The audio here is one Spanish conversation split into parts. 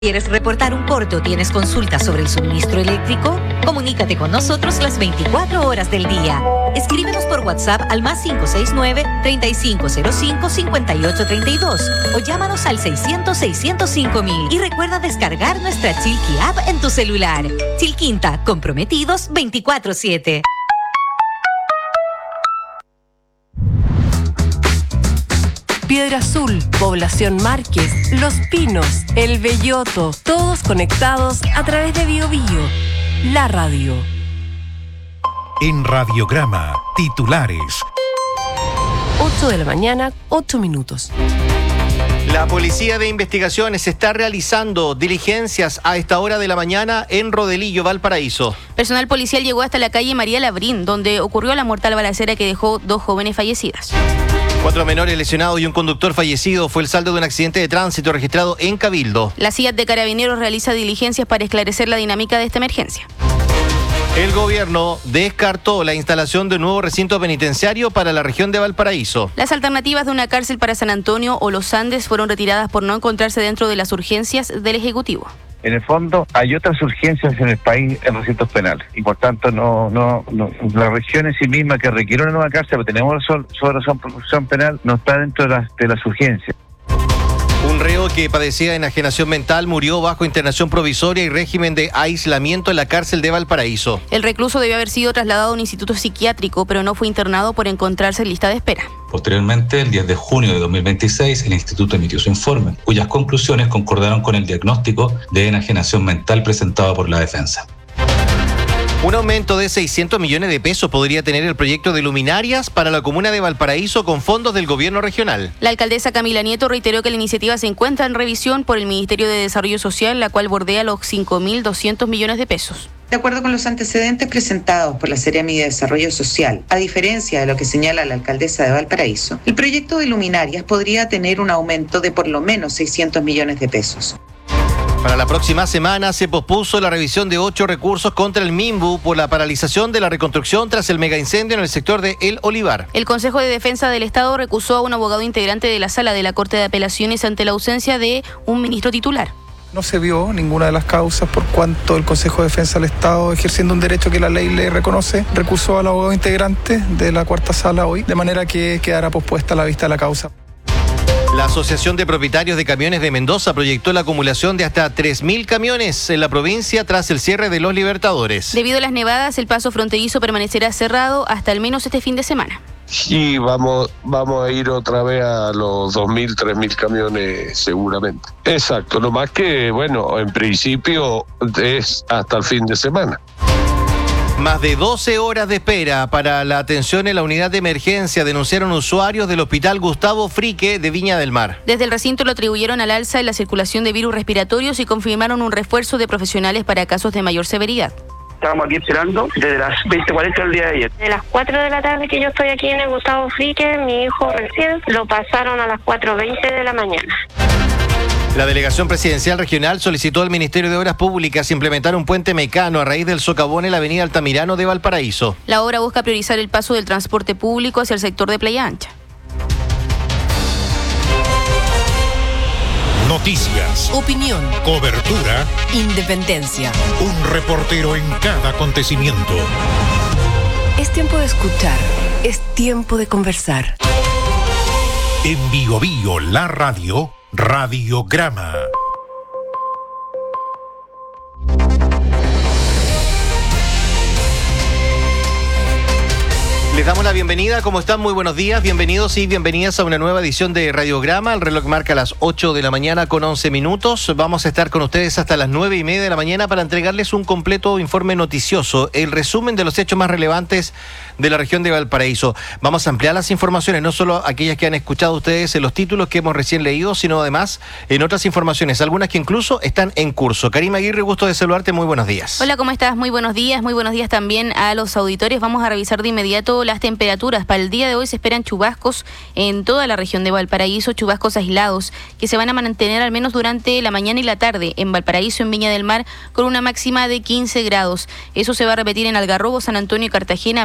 ¿Quieres reportar un corte o tienes consultas sobre el suministro eléctrico? Comunícate con nosotros las 24 horas del día. Escríbenos por WhatsApp al +569 3505 5832 o llámanos al 600-605-000 y recuerda descargar nuestra Chilqui App en tu celular. Chilquinta, comprometidos 24/7. Piedra Azul, Población Márquez, Los Pinos, El Belloto, todos conectados a través de Bio Bio, la radio. En Radiograma, titulares. 8 de la mañana, 8 minutos. La Policía de Investigaciones está realizando diligencias a esta hora de la mañana en Rodelillo, Valparaíso. Personal policial llegó hasta la calle María Labrín, donde ocurrió la mortal balacera que dejó 2 jóvenes fallecidas. 4 menores lesionados y un conductor fallecido fue el saldo de un accidente de tránsito registrado en Cabildo. La CIA de Carabineros realiza diligencias para esclarecer la dinámica de esta emergencia. El gobierno descartó la instalación de un nuevo recinto penitenciario para la región de Valparaíso. Las alternativas de una cárcel para San Antonio o Los Andes fueron retiradas por no encontrarse dentro de las urgencias del Ejecutivo. En el fondo, hay otras urgencias en el país en recintos penales y por tanto no la región en sí misma que requiere una nueva cárcel, pero tenemos sobre resolución penal, no está dentro de las urgencias. Un reo que padecía enajenación mental murió bajo internación provisoria y régimen de aislamiento en la cárcel de Valparaíso. El recluso debió haber sido trasladado a un instituto psiquiátrico, pero no fue internado por encontrarse en lista de espera. Posteriormente, el 10 de junio de 2026, el instituto emitió su informe, cuyas conclusiones concordaron con el diagnóstico de enajenación mental presentado por la defensa. Un aumento de 600 millones de pesos podría tener el proyecto de luminarias para la comuna de Valparaíso con fondos del gobierno regional. La alcaldesa Camila Nieto reiteró que la iniciativa se encuentra en revisión por el Ministerio de Desarrollo Social, la cual bordea los 5.200 millones de pesos. De acuerdo con los antecedentes presentados por la Seremi de Desarrollo Social, a diferencia de lo que señala la alcaldesa de Valparaíso, el proyecto de luminarias podría tener un aumento de por lo menos 600 millones de pesos. Para la próxima semana se pospuso la revisión de 8 recursos contra el MIMBU por la paralización de la reconstrucción tras el megaincendio en el sector de El Olivar. El Consejo de Defensa del Estado recusó a un abogado integrante de la sala de la Corte de Apelaciones ante la ausencia de un ministro titular. No se vio ninguna de las causas por cuanto el Consejo de Defensa del Estado, ejerciendo un derecho que la ley le reconoce, recusó al abogado integrante de la cuarta sala hoy, de manera que quedará pospuesta la vista de la causa. La Asociación de Propietarios de Camiones de Mendoza proyectó la acumulación de hasta 3.000 camiones en la provincia tras el cierre de los Libertadores. Debido a las nevadas, el paso fronterizo permanecerá cerrado hasta al menos este fin de semana. Sí, vamos a ir otra vez a los 2.000, 3.000 camiones seguramente. Exacto, lo más que, bueno, en principio es hasta el fin de semana. Más de 12 horas de espera para la atención en la unidad de emergencia denunciaron usuarios del Hospital Gustavo Frique de Viña del Mar. Desde el recinto lo atribuyeron al alza en la circulación de virus respiratorios y confirmaron un refuerzo de profesionales para casos de mayor severidad. Estábamos aquí esperando desde las 20:40 del día de ayer. De las 4 de la tarde que yo estoy aquí en el Gustavo Frique, mi hijo recién lo pasaron a las 4:20 de la mañana. La Delegación Presidencial Regional solicitó al Ministerio de Obras Públicas implementar un puente mecano a raíz del socavón en la avenida Altamirano de Valparaíso. La obra busca priorizar el paso del transporte público hacia el sector de Playa Ancha. Noticias, Opinión, cobertura, independencia. un reportero en cada acontecimiento. Es tiempo de escuchar, es tiempo de conversar. En Bio Bio, la radio, Radiograma. Les damos la bienvenida, ¿cómo están? Muy buenos días, bienvenidos y bienvenidas a una nueva edición de Radiograma. El reloj marca las 8 de la mañana con 11 minutos. Vamos a estar con ustedes hasta las 9:30 de la mañana para entregarles un completo informe noticioso, el resumen de los hechos más relevantes de la región de Valparaíso. Vamos a ampliar las informaciones, no solo aquellas que han escuchado ustedes en los títulos que hemos recién leído, sino además en otras informaciones, algunas que incluso están en curso. Karima Aguirre, gusto de saludarte, muy buenos días. Hola, ¿cómo estás? Muy buenos días también a los auditores. Vamos a revisar de inmediato las temperaturas. Para el día de hoy se esperan chubascos en toda la región de Valparaíso, chubascos aislados que se van a mantener al menos durante la mañana y la tarde en Valparaíso, en Viña del Mar, con una máxima de 15 grados. Eso se va a repetir en Algarrobo, San Antonio y Cartagena, misma máxima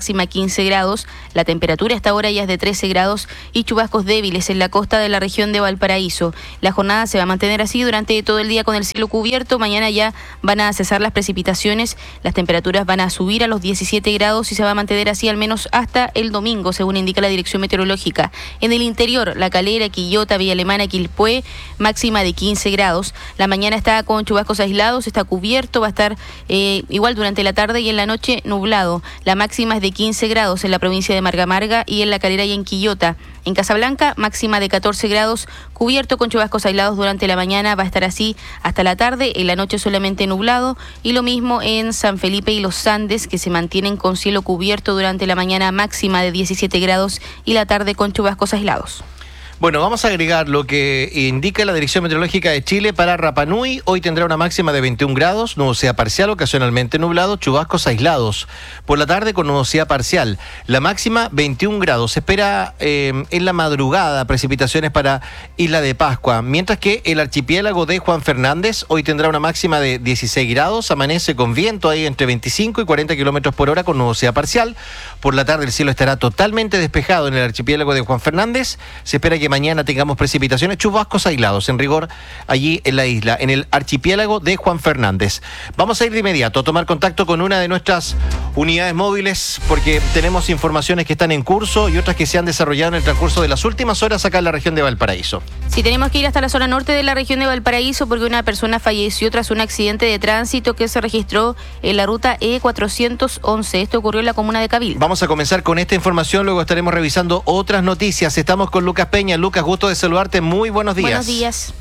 máxima 15 grados. La temperatura hasta ahora ya es de 13 grados y chubascos débiles en la costa de la región de Valparaíso. La jornada se va a mantener así durante todo el día con el cielo cubierto. Mañana ya van a cesar las precipitaciones. Las temperaturas van a subir a los 17 grados y se va a mantener así al menos hasta el domingo, según indica la Dirección Meteorológica. En el interior, La Calera, Quillota, Villa Alemana, Quilpué, máxima de 15 grados. La mañana está con chubascos aislados, está cubierto, va a estar igual durante la tarde y en la noche nublado. La máxima es de 15 grados en la provincia de Marga Marga y en La Calera y en Quillota. En Casablanca, máxima de 14 grados, cubierto con chubascos aislados durante la mañana, va a estar así hasta la tarde, en la noche solamente nublado, y lo mismo en San Felipe y Los Andes, que se mantienen con cielo cubierto durante la mañana, máxima de 17 grados y la tarde con chubascos aislados. Bueno, vamos a agregar lo que indica la Dirección Meteorológica de Chile para Rapa Nui. Hoy tendrá una máxima de 21 grados, nubosidad parcial, ocasionalmente nublado, chubascos aislados. Por la tarde con nubosidad parcial. La máxima 21 grados. Se espera en la madrugada precipitaciones para Isla de Pascua. Mientras que el archipiélago de Juan Fernández hoy tendrá una máxima de 16 grados. Amanece con viento ahí entre 25 y 40 kilómetros por hora con nubosidad parcial. Por la tarde el cielo estará totalmente despejado en el archipiélago de Juan Fernández. Se espera que mañana tengamos precipitaciones, chubascos aislados, en rigor allí en la isla, en el archipiélago de Juan Fernández. Vamos a ir de inmediato a tomar contacto con una de nuestras unidades móviles porque tenemos informaciones que están en curso y otras que se han desarrollado en el transcurso de las últimas horas acá en la región de Valparaíso. Sí, tenemos que ir hasta la zona norte de la región de Valparaíso porque una persona falleció tras un accidente de tránsito que se registró en la ruta E411. Esto ocurrió en la comuna de Cabildo. Vamos a comenzar con esta información, luego estaremos revisando otras noticias. Estamos con Lucas Peña. Lucas, gusto de saludarte. Muy buenos días. Buenos días.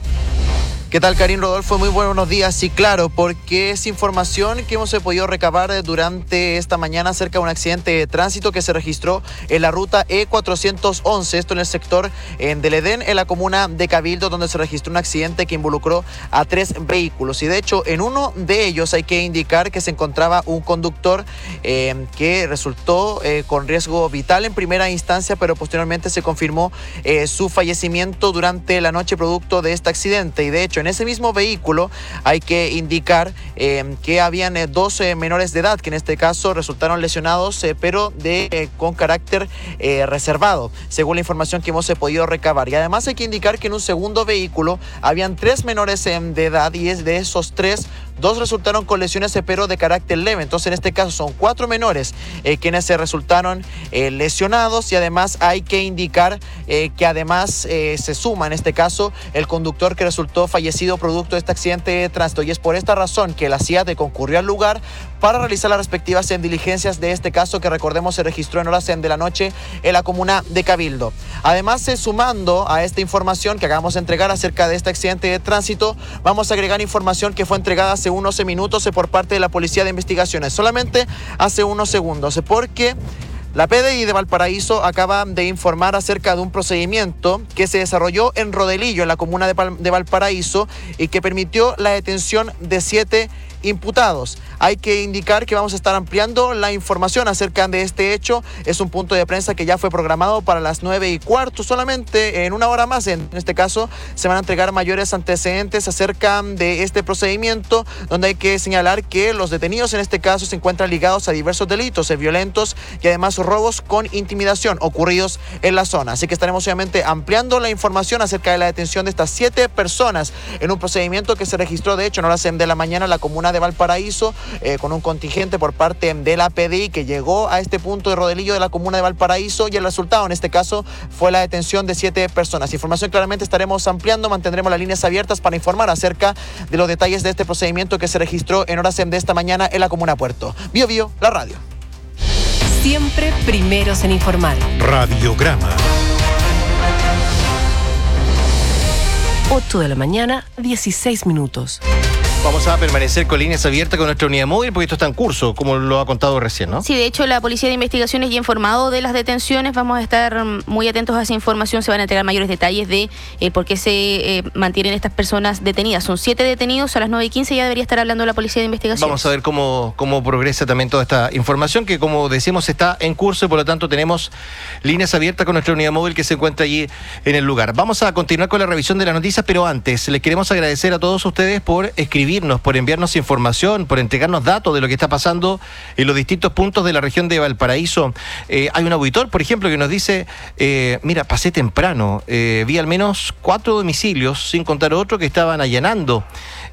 ¿Qué tal, Karim, Rodolfo? Muy buenos días. Sí, claro, porque es información que hemos podido recabar durante esta mañana acerca de un accidente de tránsito que se registró en la ruta E411, esto en el sector del Edén, en la comuna de Cabildo, donde se registró un accidente que involucró a 3 vehículos. Y de hecho, en uno de ellos hay que indicar que se encontraba un conductor que resultó con riesgo vital en primera instancia, pero posteriormente se confirmó su fallecimiento durante la noche producto de este accidente. Y de hecho, en ese mismo vehículo hay que indicar que habían 12 menores de edad que en este caso resultaron lesionados, pero con carácter reservado, según la información que hemos podido recabar. Y además hay que indicar que en un segundo vehículo habían 3 menores de edad y de esos 3, 2 resultaron con lesiones, pero de carácter leve. Entonces, en este caso son 4 menores quienes se resultaron lesionados, y además hay que indicar que además se suma en este caso el conductor que resultó fallecido producto de este accidente de tránsito, y es por esta razón que la CIAT concurrió al lugar para realizar las respectivas diligencias de este caso que, recordemos, se registró en horas de la noche en la comuna de Cabildo. Además, sumando a esta información que acabamos de entregar acerca de este accidente de tránsito, vamos a agregar información que fue entregada hace unos minutos por parte de la Policía de Investigaciones, solamente hace unos segundos, porque la PDI de Valparaíso acaba de informar acerca de un procedimiento que se desarrolló en Rodelillo, en la comuna de Valparaíso, y que permitió la detención de 7 imputados. Hay que indicar que vamos a estar ampliando la información acerca de este hecho. Es un punto de prensa que ya fue programado para las 9:15. Solamente en una hora más, en este caso, se van a entregar mayores antecedentes acerca de este procedimiento, donde hay que señalar que los detenidos en este caso se encuentran ligados a diversos delitos violentos y además robos con intimidación ocurridos en la zona. Así que estaremos obviamente ampliando la información acerca de la detención de estas 7 personas en un procedimiento que se registró de hecho en horas de la mañana en la comuna de Valparaíso, con un contingente por parte de la PDI que llegó a este punto de Rodelillo de la comuna de Valparaíso, y el resultado en este caso fue la detención de 7 personas. Información claramente estaremos ampliando, mantendremos las líneas abiertas para informar acerca de los detalles de este procedimiento que se registró en horas de esta mañana en la comuna Puerto. Bio Bio, la radio. Siempre primeros en informar. Radiograma. 8 de la mañana, 16 minutos. Vamos a permanecer con líneas abiertas con nuestra unidad móvil porque esto está en curso, como lo ha contado recién, ¿no? Sí, de hecho la Policía de Investigaciones ya ha informado de las detenciones. Vamos a estar muy atentos a esa información. Se van a entregar mayores detalles de por qué se mantienen estas personas detenidas. Son 7 detenidos. A las 9:15 ya debería estar hablando la Policía de Investigaciones. Vamos a ver cómo progresa también toda esta información que, como decimos, está en curso y por lo tanto tenemos líneas abiertas con nuestra unidad móvil que se encuentra allí en el lugar. Vamos a continuar con la revisión de las noticias, pero antes les queremos agradecer a todos ustedes por escribir escribirnos, por enviarnos información, por entregarnos datos de lo que está pasando en los distintos puntos de la región de Valparaíso. Hay un auditor, por ejemplo, que nos dice, mira, pasé temprano, vi al menos 4 domicilios, sin contar otro, que estaban allanando.